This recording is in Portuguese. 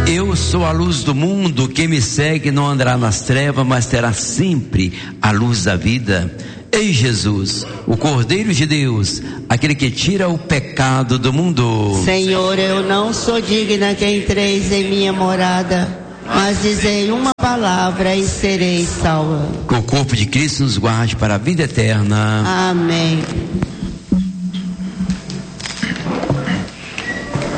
Eu sou a luz do mundo, quem me segue não andará nas trevas, mas terá sempre a luz da vida. Ei Jesus, o Cordeiro de Deus, aquele que tira o pecado do mundo. Senhor, eu não sou digna que entreis em minha morada, mas dizei uma palavra e serei salva. Que o corpo de Cristo nos guarde para a vida eterna. Amém.